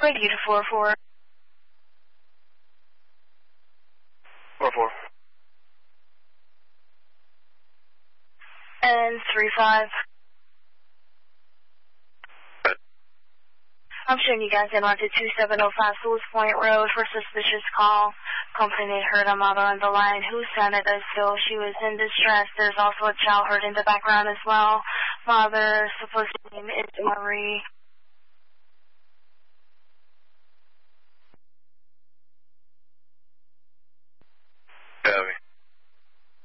Radio to 44. 44. And 35. I'm showing you guys in on to 2705 Sewells Point Road for suspicious call. Company heard a mother on the line who sounded as though she was in distress. There's also a child heard in the background as well. Mother's supposed name is Marie. Copy.